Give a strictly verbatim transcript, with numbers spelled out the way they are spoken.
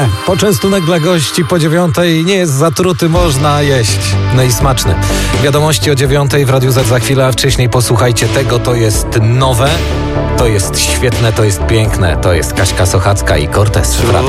Nie, poczęstunek dla gości po dziewiątej nie jest zatruty, można jeść. No i smaczny. Wiadomości o dziewiątej w Radiu Z za chwilę, a wcześniej posłuchajcie tego, to jest nowe, to jest świetne, to jest piękne, to jest Kaśka Sochacka i Cortez w Radiu.